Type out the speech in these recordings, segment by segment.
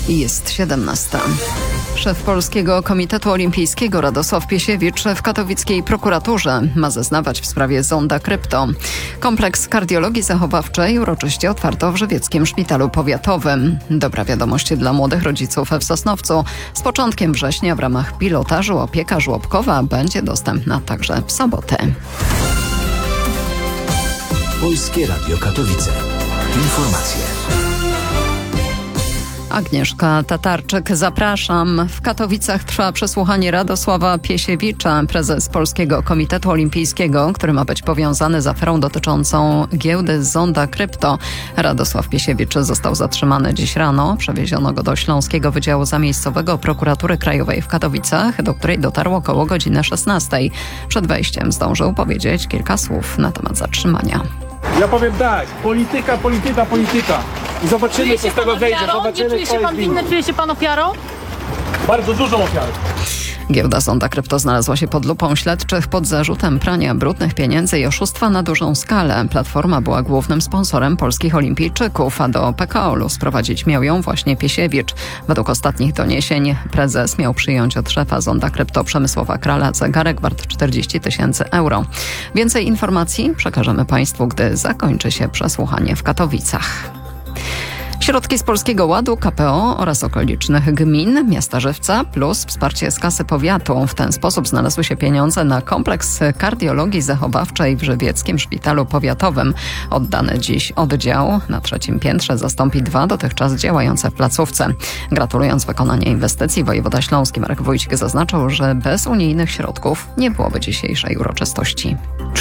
Jest 17. Szef Polskiego Komitetu Olimpijskiego Radosław Piesiewicz w katowickiej prokuraturze ma zeznawać w sprawie zonda krypto. Kompleks kardiologii zachowawczej uroczyście otwarto w Żywieckim Szpitalu Powiatowym. Dobra wiadomość dla młodych rodziców w Sosnowcu. Z początkiem września w ramach pilotażu opieka żłobkowa będzie dostępna także w sobotę. Polskie Radio Katowice. Informacje. Agnieszka Tatarczyk, zapraszam. W Katowicach trwa przesłuchanie Radosława Piesiewicza, prezes Polskiego Komitetu Olimpijskiego, który ma być powiązany z aferą dotyczącą giełdy Zonda Krypto. Radosław Piesiewicz został zatrzymany dziś rano. Przewieziono go do Śląskiego Wydziału Zamiejscowego Prokuratury Krajowej w Katowicach, do której dotarło około godziny 16. Przed wejściem zdążył powiedzieć kilka słów na temat zatrzymania. Ja powiem tak, polityka. I zobaczymy, co z tego wyjdzie. Nie czuje się pan winny, czuje się pan ofiarą? Bardzo dużą ofiarą. Giełda Zonda Krypto znalazła się pod lupą śledczych pod zarzutem prania brudnych pieniędzy i oszustwa na dużą skalę. Platforma była głównym sponsorem polskich olimpijczyków, a do PKO-u sprowadzić miał ją właśnie Piesiewicz. Według ostatnich doniesień prezes miał przyjąć od szefa Zonda Krypto Przemysława Krala zegarek wart 40 000 euro. Więcej informacji przekażemy Państwu, gdy zakończy się przesłuchanie w Katowicach. Środki z Polskiego Ładu, KPO oraz okolicznych gmin, miasta Żywca plus wsparcie z kasy powiatu. W ten sposób znalazły się pieniądze na kompleks kardiologii zachowawczej w Żywieckim Szpitalu Powiatowym. Oddany dziś oddział na 3. piętrze zastąpi 2 dotychczas działające w placówce. Gratulując wykonania inwestycji, wojewoda śląski Marek Wójcik zaznaczył, że bez unijnych środków nie byłoby dzisiejszej uroczystości.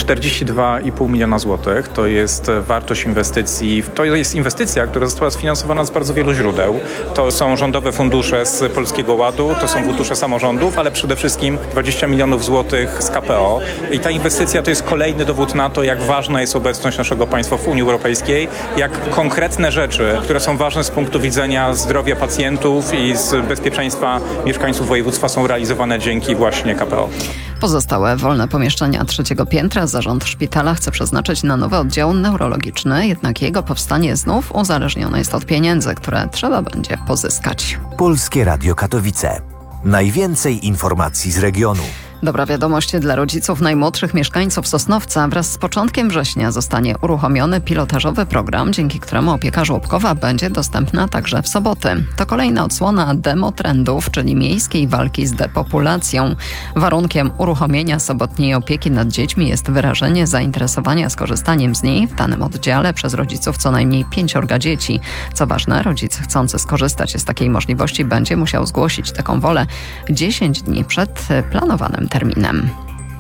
42,5 miliona złotych to jest wartość inwestycji. To jest inwestycja, która została sfinansowana z bardzo wielu źródeł. To są rządowe fundusze z Polskiego Ładu, to są fundusze samorządów, ale przede wszystkim 20 milionów złotych z KPO. I ta inwestycja to jest kolejny dowód na to, jak ważna jest obecność naszego państwa w Unii Europejskiej, jak konkretne rzeczy, które są ważne z punktu widzenia zdrowia pacjentów i z bezpieczeństwa mieszkańców województwa, są realizowane dzięki właśnie KPO. Pozostałe wolne pomieszczenia 3. piętra zarząd szpitala chce przeznaczyć na nowy oddział neurologiczny, jednak jego powstanie znów uzależnione jest od pieniędzy, które trzeba będzie pozyskać. Polskie Radio Katowice. Najwięcej informacji z regionu. Dobra wiadomość dla rodziców najmłodszych mieszkańców Sosnowca. Wraz z początkiem września zostanie uruchomiony pilotażowy program, dzięki któremu opieka żłobkowa będzie dostępna także w soboty. To kolejna odsłona demotrendów, czyli miejskiej walki z depopulacją. Warunkiem uruchomienia sobotniej opieki nad dziećmi jest wyrażenie zainteresowania skorzystaniem z niej w danym oddziale przez rodziców co najmniej 5 dzieci. Co ważne, rodzic chcący skorzystać z takiej możliwości będzie musiał zgłosić taką wolę 10 dni przed planowanym terminem.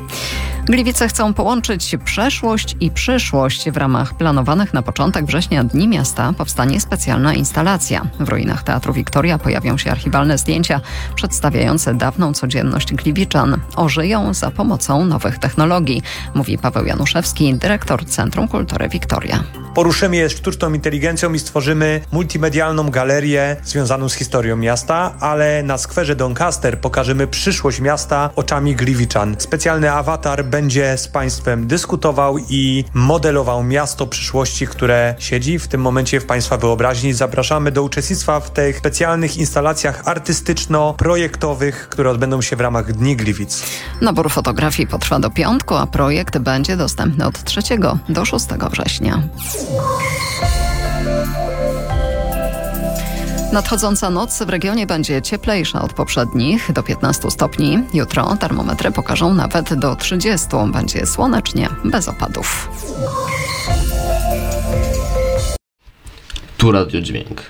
Gliwice chcą połączyć przeszłość i przyszłość. W ramach planowanych na początek września Dni Miasta powstanie specjalna instalacja. W ruinach Teatru Wiktoria pojawią się archiwalne zdjęcia przedstawiające dawną codzienność Gliwiczan. Ożyją za pomocą nowych technologii, mówi Paweł Januszewski, dyrektor Centrum Kultury Wiktoria. Poruszymy je sztuczną inteligencją i stworzymy multimedialną galerię związaną z historią miasta, ale na skwerze Doncaster pokażemy przyszłość miasta oczami Gliwiczan. Specjalny awatar będzie z Państwem dyskutował i modelował miasto przyszłości, które siedzi w tym momencie w Państwa wyobraźni. Zapraszamy do uczestnictwa w tych specjalnych instalacjach artystyczno-projektowych, które odbędą się w ramach Dni Gliwic. Nabór fotografii potrwa do piątku, a projekt będzie dostępny od 3 do 6 września. Nadchodząca noc w regionie będzie cieplejsza od poprzednich, do 15 stopni. Jutro termometry pokażą nawet do 30. Będzie słonecznie, bez opadów. Tu Radio Dźwięk.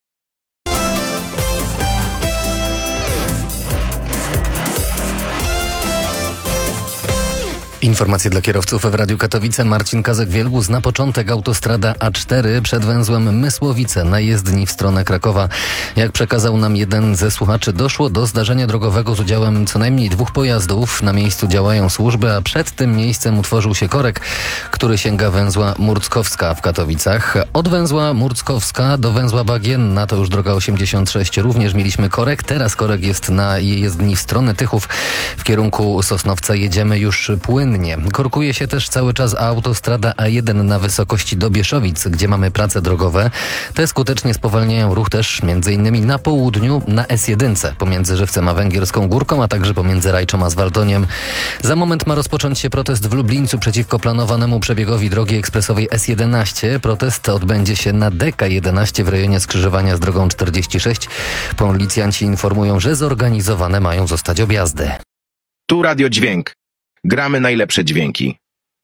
Informacje dla kierowców w Radiu Katowice. Marcin Kazek-Wielbus. Na początek autostrada A4 przed węzłem Mysłowice na jezdni w stronę Krakowa. Jak przekazał nam jeden ze słuchaczy, doszło do zdarzenia drogowego z udziałem co najmniej 2 pojazdów. Na miejscu działają służby, a przed tym miejscem utworzył się korek, który sięga węzła Murckowska w Katowicach. Od węzła Murckowska do węzła Bagienna, to już droga 86, również mieliśmy korek. Teraz korek jest na jezdni w stronę Tychów. W kierunku Sosnowca jedziemy już płynnie. zmiennie. Korkuje się też cały czas autostrada A1 na wysokości Dobieszowic, gdzie mamy prace drogowe. Te skutecznie spowalniają ruch też m.in. na południu na S1 pomiędzy Żywcem a Węgierską Górką, a także pomiędzy Rajczą a Zwaltoniem. Za moment ma rozpocząć się protest w Lublińcu przeciwko planowanemu przebiegowi drogi ekspresowej S11. Protest odbędzie się na DK11 w rejonie skrzyżowania z drogą 46. Policjanci informują, że zorganizowane mają zostać objazdy. Tu Radio Dźwięk. Gramy najlepsze dźwięki.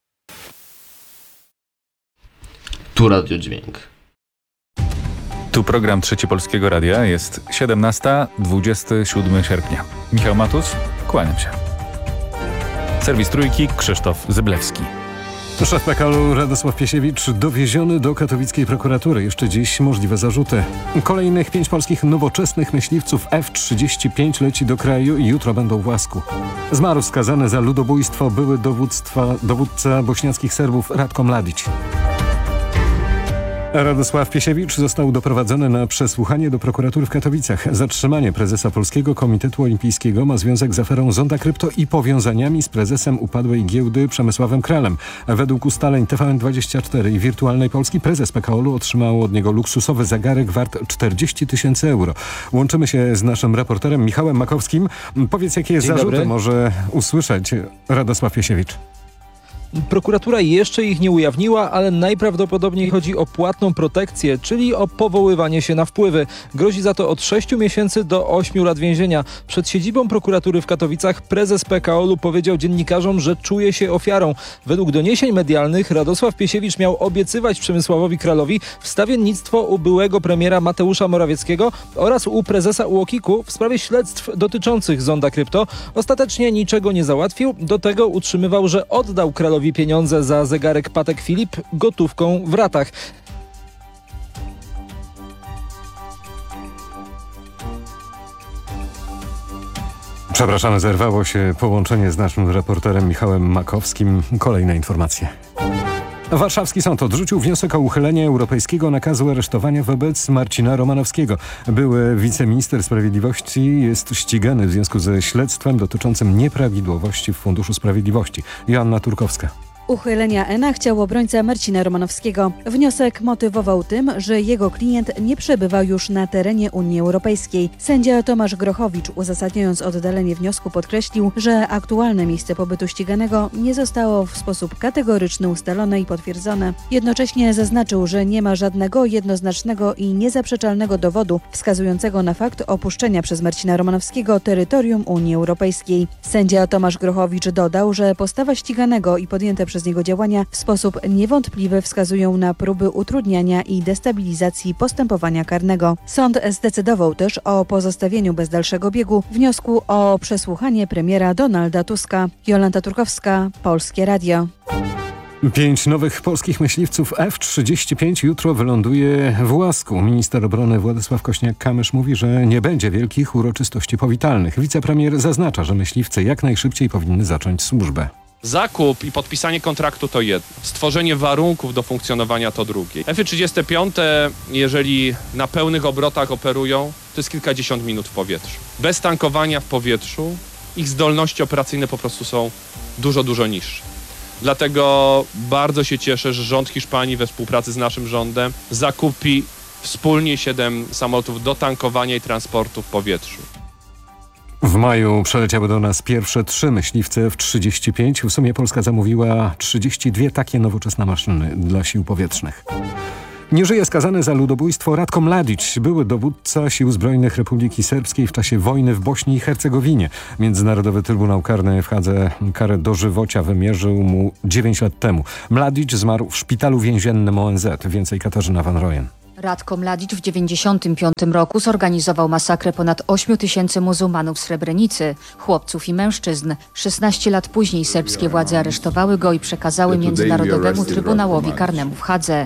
Tu Radio Dźwięk. Tu program Trzeci Polskiego Radia. Jest 17, 27 sierpnia. Michał Matus, kłaniam się. Serwis Trójki, Krzysztof Zyblewski. Szef PKL-u Radosław Piesiewicz dowieziony do katowickiej prokuratury. Jeszcze dziś możliwe zarzuty. Kolejnych 5 polskich nowoczesnych myśliwców F-35 leci do kraju i jutro będą w łasku. Zmarł skazany za ludobójstwo były dowódca bośniackich Serbów Ratko Mladić. Radosław Piesiewicz został doprowadzony na przesłuchanie do prokuratury w Katowicach. Zatrzymanie prezesa Polskiego Komitetu Olimpijskiego ma związek z aferą Zonda Krypto i powiązaniami z prezesem upadłej giełdy Przemysławem Kralem. Według ustaleń TVN24 i Wirtualnej Polski prezes PKO-u otrzymał od niego luksusowy zegarek wart 40 000 euro. Łączymy się z naszym reporterem Michałem Makowskim. Powiedz, jakie zarzuty może usłyszeć Radosław Piesiewicz? Prokuratura jeszcze ich nie ujawniła, ale najprawdopodobniej chodzi o płatną protekcję, czyli o powoływanie się na wpływy. Grozi za to od 6 miesięcy do 8 lat więzienia. Przed siedzibą prokuratury w Katowicach prezes PKO-u powiedział dziennikarzom, że czuje się ofiarą. Według doniesień medialnych Radosław Piesiewicz miał obiecywać Przemysławowi Kralowi wstawiennictwo u byłego premiera Mateusza Morawieckiego oraz u prezesa UOKiK-u w sprawie śledztw dotyczących Zonda Krypto. Ostatecznie niczego nie załatwił. Do tego utrzymywał, że oddał Kralowi pieniądze za zegarek Patek Philippe gotówką w ratach. Przepraszamy, zerwało się połączenie z naszym reporterem Michałem Makowskim. Kolejne informacje. Warszawski sąd odrzucił wniosek o uchylenie europejskiego nakazu aresztowania wobec Marcina Romanowskiego. Były wiceminister sprawiedliwości jest ścigany w związku ze śledztwem dotyczącym nieprawidłowości w Funduszu Sprawiedliwości. Joanna Turkowska. Uchylenia ENA chciał obrońca Marcina Romanowskiego. Wniosek motywował tym, że jego klient nie przebywa już na terenie Unii Europejskiej. Sędzia Tomasz Grochowicz, uzasadniając oddalenie wniosku, podkreślił, że aktualne miejsce pobytu ściganego nie zostało w sposób kategoryczny ustalone i potwierdzone. Jednocześnie zaznaczył, że nie ma żadnego jednoznacznego i niezaprzeczalnego dowodu wskazującego na fakt opuszczenia przez Marcina Romanowskiego terytorium Unii Europejskiej. Sędzia Tomasz Grochowicz dodał, że postawa ściganego i podjęte przez niego działania w sposób niewątpliwy wskazują na próby utrudniania i destabilizacji postępowania karnego. Sąd zdecydował też o pozostawieniu bez dalszego biegu wniosku o przesłuchanie premiera Donalda Tuska. Jolanta Turkowska, Polskie Radio. 5 nowych polskich myśliwców F-35 jutro wyląduje w Łasku. Minister obrony Władysław Kośniak-Kamysz mówi, że nie będzie wielkich uroczystości powitalnych. Wicepremier zaznacza, że myśliwce jak najszybciej powinny zacząć służbę. Zakup i podpisanie kontraktu to jedno. Stworzenie warunków do funkcjonowania to drugie. F-35, jeżeli na pełnych obrotach operują, to jest kilkadziesiąt minut w powietrzu. Bez tankowania w powietrzu ich zdolności operacyjne po prostu są dużo niższe. Dlatego bardzo się cieszę, że rząd Hiszpanii we współpracy z naszym rządem zakupi wspólnie 7 samolotów do tankowania i transportu w powietrzu. W maju przeleciały do nas pierwsze 3 myśliwce F-35. W sumie Polska zamówiła 32 takie nowoczesne maszyny dla sił powietrznych. Nie żyje skazany za ludobójstwo Ratko Mladić, były dowódca Sił Zbrojnych Republiki Serbskiej w czasie wojny w Bośni i Hercegowinie. Międzynarodowy Trybunał Karny w Hadze karę dożywocia wymierzył mu 9 lat temu. Mladić zmarł w szpitalu więziennym ONZ. Więcej Katarzyna Van Royen. Ratko Mladić w 1995 roku zorganizował masakrę ponad 8 000 muzułmanów z Srebrenicy, chłopców i mężczyzn. 16 lat później serbskie władze aresztowały go i przekazały Międzynarodowemu Trybunałowi Karnemu w Hadze.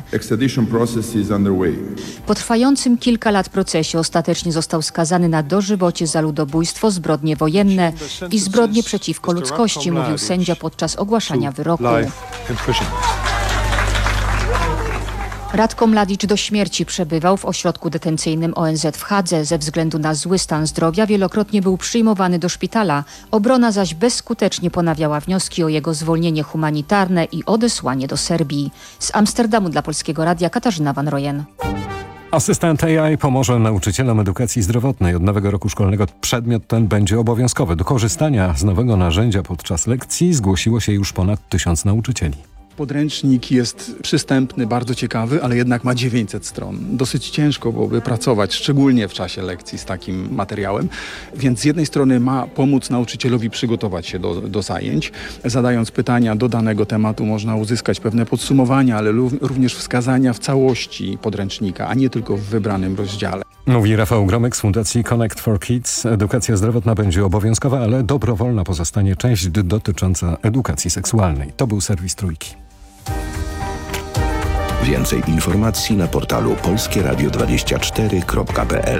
Po trwającym kilka lat procesie ostatecznie został skazany na dożywocie za ludobójstwo, zbrodnie wojenne i zbrodnie przeciwko ludzkości, mówił sędzia podczas ogłaszania wyroku. Ratko Mladić do śmierci przebywał w ośrodku detencyjnym ONZ w Hadze. Ze względu na zły stan zdrowia wielokrotnie był przyjmowany do szpitala. Obrona zaś bezskutecznie ponawiała wnioski o jego zwolnienie humanitarne i odesłanie do Serbii. Z Amsterdamu dla Polskiego Radia Katarzyna Van Royen. Asystent AI pomoże nauczycielom edukacji zdrowotnej. Od nowego roku szkolnego przedmiot ten będzie obowiązkowy. Do korzystania z nowego narzędzia podczas lekcji zgłosiło się już ponad 1000 nauczycieli. Podręcznik jest przystępny, bardzo ciekawy, ale jednak ma 900 stron. Dosyć ciężko byłoby pracować, szczególnie w czasie lekcji z takim materiałem. Więc z jednej strony ma pomóc nauczycielowi przygotować się do zajęć. Zadając pytania do danego tematu można uzyskać pewne podsumowania, ale również wskazania w całości podręcznika, a nie tylko w wybranym rozdziale. Mówi Rafał Gromek z Fundacji Connect for Kids. Edukacja zdrowotna będzie obowiązkowa, ale dobrowolna pozostanie część dotycząca edukacji seksualnej. To był serwis Trójki. Więcej informacji na portalu polskieradio24.pl.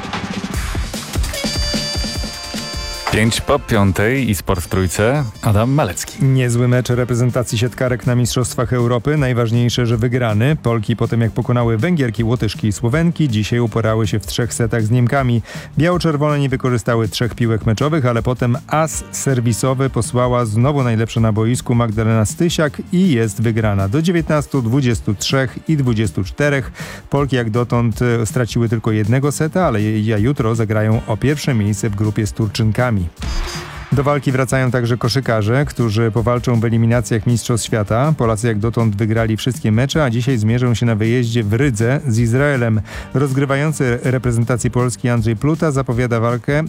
5:05 i sport w Trójce. Adam Malecki. Niezły mecz reprezentacji siatkarek na Mistrzostwach Europy. Najważniejsze, że wygrany. Polki po tym jak pokonały Węgierki, Łotyszki i Słowenki, dzisiaj uporały się w 3 setach z Niemkami. Biało-czerwone nie wykorzystały 3 piłek meczowych, ale potem as serwisowy posłała znowu najlepsza na boisku Magdalena Stysiak i jest wygrana. Do 19, 23 i 24. Polki jak dotąd straciły tylko jednego seta, ale jutro zagrają o pierwsze miejsce w grupie z Turczynkami. Do walki wracają także koszykarze, którzy powalczą w eliminacjach Mistrzostw Świata. Polacy jak dotąd wygrali wszystkie mecze, a dzisiaj zmierzą się na wyjeździe w Rydze z Izraelem. Rozgrywający reprezentacji Polski Andrzej Pluta zapowiada walkę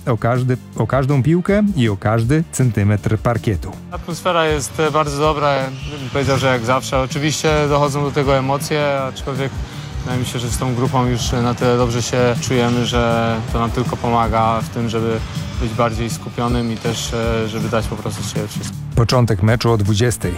o każdą piłkę i o każdy centymetr parkietu. Atmosfera jest bardzo dobra, bym powiedział, że jak zawsze. Oczywiście dochodzą do tego emocje, aczkolwiek wydaje mi się, że z tą grupą już na tyle dobrze się czujemy, że to nam tylko pomaga w tym, żeby być bardziej skupionym i też, żeby dać po prostu z siebie wszystko. Początek meczu o 20:00.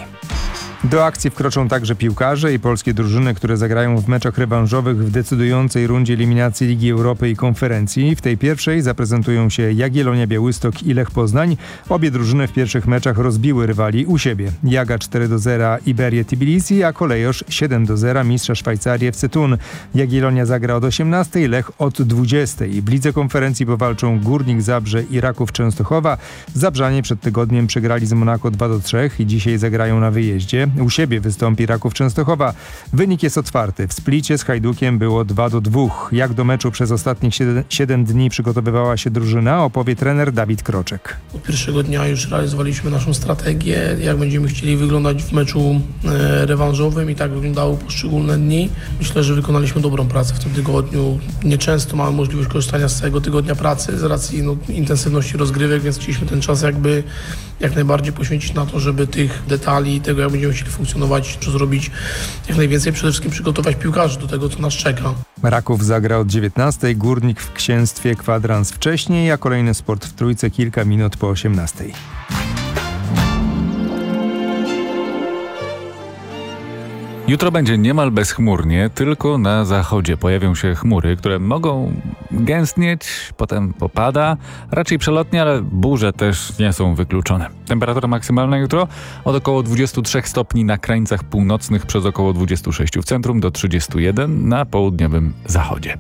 Do akcji wkroczą także piłkarze i polskie drużyny, które zagrają w meczach rewanżowych w decydującej rundzie eliminacji Ligi Europy i Konferencji. W tej pierwszej zaprezentują się Jagiellonia Białystok i Lech Poznań. Obie drużyny w pierwszych meczach rozbiły rywali u siebie. Jaga 4-0 Iberię Tbilisi, a Kolejosz 7-0 mistrza Szwajcarii FC Thun. Jagiellonia zagra od 18:00, Lech od 20:00. W lidze konferencji powalczą Górnik Zabrze i Raków Częstochowa. Zabrzanie przed tygodniem przegrali z Monako 2-3 i dzisiaj zagrają na wyjeździe. U siebie wystąpi Raków Częstochowa. Wynik jest otwarty. W Splicie z Hajdukiem było 2-2. Jak do meczu przez ostatnich 7 dni przygotowywała się drużyna, opowie trener Dawid Kroczek. Od pierwszego dnia już realizowaliśmy naszą strategię, jak będziemy chcieli wyglądać w meczu rewanżowym i tak wyglądały poszczególne dni. Myślę, że wykonaliśmy dobrą pracę w tym tygodniu. Nieczęsto mamy możliwość korzystania z całego tygodnia pracy z racji intensywności rozgrywek, więc chcieliśmy ten czas jak najbardziej poświęcić na to, żeby tych detali, tego jak będziemy chcieli funkcjonować, czy zrobić jak najwięcej, przede wszystkim przygotować piłkarzy do tego, co nas czeka. Raków zagra od 19:00, Górnik w Księstwie kwadrans wcześniej, a kolejny sport w Trójce kilka minut po 18:00. Jutro będzie niemal bezchmurnie, tylko na zachodzie pojawią się chmury, które mogą gęstnieć, potem popada, raczej przelotnie, ale burze też nie są wykluczone. Temperatura maksymalna jutro od około 23 stopni na krańcach północnych, przez około 26 w centrum, do 31 na południowym zachodzie.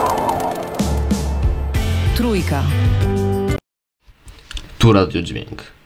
Trójka. Tu Radio Dźwięk.